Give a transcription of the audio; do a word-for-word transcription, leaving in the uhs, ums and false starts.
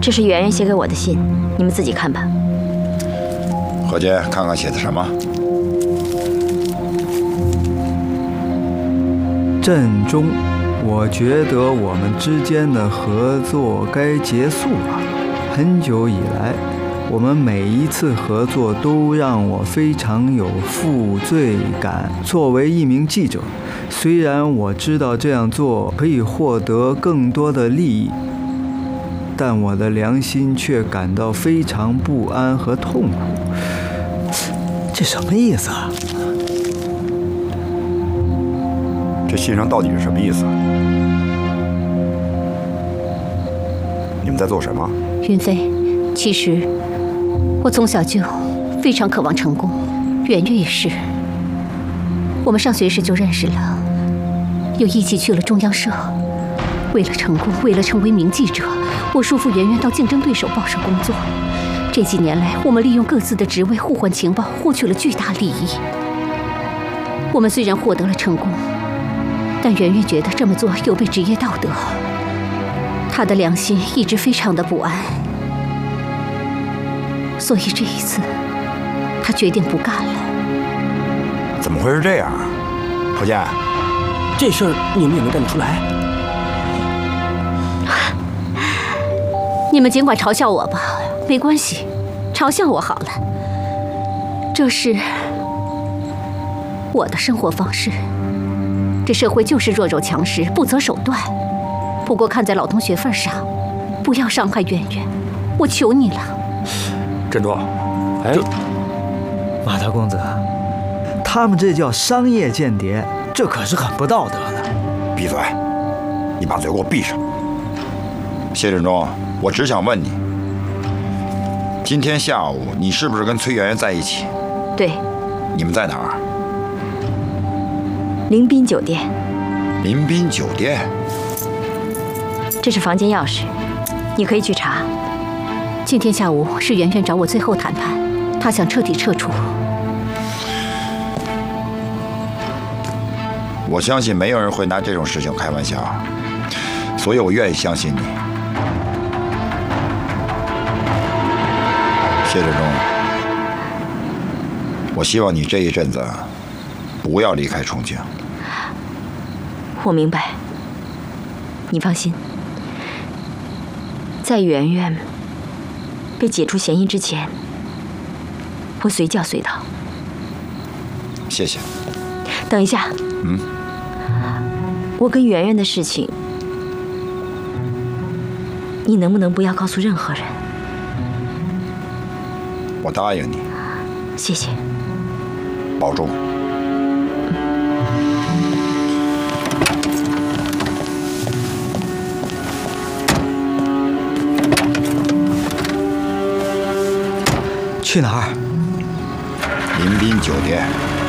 这是圆圆写给我的信，你们自己看吧。 何姐，看看写的什么？ 朕中，我觉得我们之间的合作该结束了。很久以来，我们每一次合作都让我非常有负罪感。作为一名记者，虽然我知道这样做可以获得更多的利益，但我的良心却感到非常不安和痛苦。这什么意思啊？ 这信上到底是什么意思？你们在做什么？ 云飞，其实我从小就非常渴望成功，圆圆也是。我们上学时就认识了，又一起去了中央社。为了成功，为了成为名记者，我说服圆圆到竞争对手报社工作。这几年来，我们利用各自的职位互换情报，获取了巨大利益。我们虽然获得了成功，但圆圆觉得这么做有悖职业道德，她的良心一直非常的不安，所以这一次，她决定不干了。 怎么会是这样啊？何健， 这事儿你们也能干得出来？ 你们尽管嘲笑我吧，没关系，嘲笑我好了。这是我的生活方式。这社会就是弱肉强食，不择手段。不过看在老同学份上，不要伤害圆圆，我求你了。 振中，哎， 马大公子，他们这叫商业间谍，这可是很不道德的。 闭嘴！你把嘴给我闭上。谢振中，我只想问你，今天下午你是不是跟崔媛媛在一起？ 对。 你们在哪儿？ 临宾酒店。 临宾酒店？ 这是房间钥匙，你可以去查。 今天下午是圆圆找我最后谈判，她想彻底撤出。 我相信没有人会拿这种事情开玩笑，所以我愿意相信你。谢振中，我希望你这一阵子不要离开重庆。 我明白，你放心，在圆圆被解除嫌疑之前，我随叫随到。 谢谢。 等一下， 嗯， 我跟圆圆的事情，你能不能不要告诉任何人？ 我答应你。 谢谢。 保重。 去哪儿？ 临宾酒店。